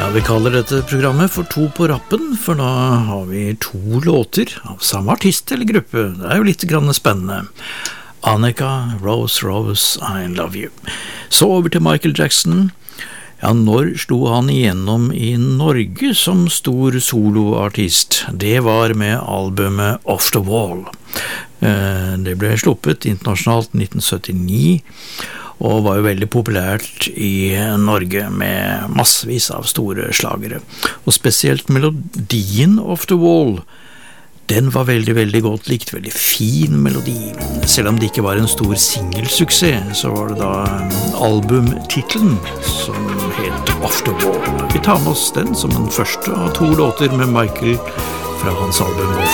Vi kaller dette programmet for To på rappen, for da har vi to låter av samme artist eller gruppe. Det jo litt grann spennende. Annika, Rose, Rose, I Love You. Så over til Michael Jackson. Ja, når slo han igjennom i Norge som stor soloartist? Det var med albumet Off the Wall. Det ble sluppet internasjonalt 1979, og var jo veldig populært i Norge med massevis av store slagere. Og spesielt melodien Off the Wall, den var veldig, veldig godt likt, veldig fin melodi. Selv om det ikke var en stor singelsuksess, så var det da albumtitlen som het Off the Wall. Vi tar med oss den som den første av to låter med Michael fra hans album